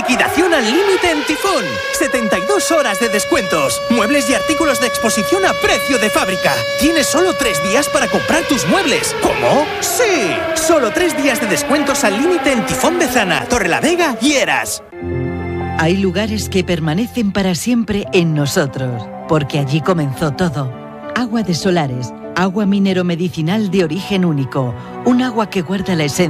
Liquidación al límite en Tifón. 72 horas de descuentos. Muebles y artículos de exposición a precio de fábrica. Tienes solo 3 días para comprar tus muebles. ¿Cómo? ¡Sí! Solo 3 días de descuentos al límite en Tifón Bezana, Torrelavega y Eras. Hay lugares que permanecen para siempre en nosotros, porque allí comenzó todo. Agua de Solares, agua minero medicinal de origen único, un agua que guarda la esencia